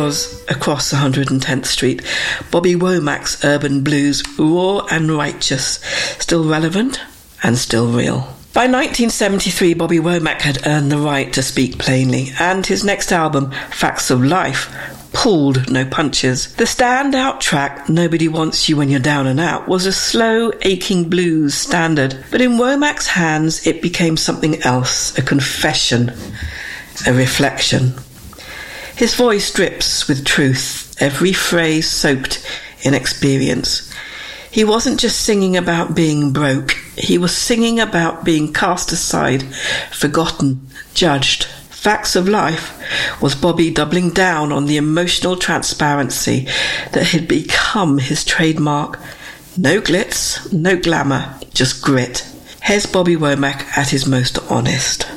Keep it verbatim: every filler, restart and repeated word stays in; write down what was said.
was across one hundred tenth Street, Bobby Womack's urban blues, raw and righteous, still relevant and still real. By nineteen seventy-three, Bobby Womack had earned the right to speak plainly, and his next album, Facts of Life, pulled no punches. The standout track, Nobody Wants You When You're Down and Out, was a slow, aching blues standard, but in Womack's hands it became something else, a confession, a reflection. His voice drips with truth, every phrase soaked in experience. He wasn't just singing about being broke, he was singing about being cast aside, forgotten, judged. Facts of Life was Bobby doubling down on the emotional transparency that had become his trademark. No glitz, no glamour, just grit. Here's Bobby Womack at his most honest.